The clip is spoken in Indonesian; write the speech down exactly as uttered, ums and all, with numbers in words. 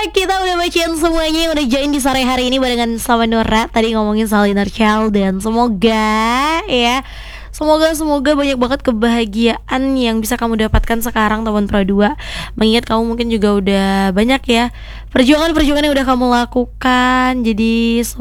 kita udah bacain semuanya yang udah join di sore hari ini barengan sama Nora. Tadi ngomongin soal inner child dan semoga ya Semoga semoga banyak banget kebahagiaan yang bisa kamu dapatkan sekarang teman Pro dua. Mengingat kamu mungkin juga udah banyak ya perjuangan-perjuangan yang udah kamu lakukan. Jadi